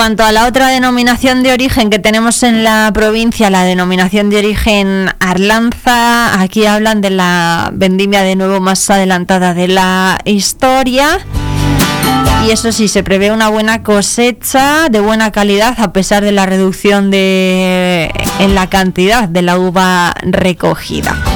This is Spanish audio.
cuanto a la otra denominación de origen que tenemos en la provincia, la denominación de origen Arlanza, aquí hablan de la vendimia de nuevo más adelantada de la historia. Y eso sí, se prevé una buena cosecha de buena calidad a pesar de la reducción en la cantidad de la uva recogida.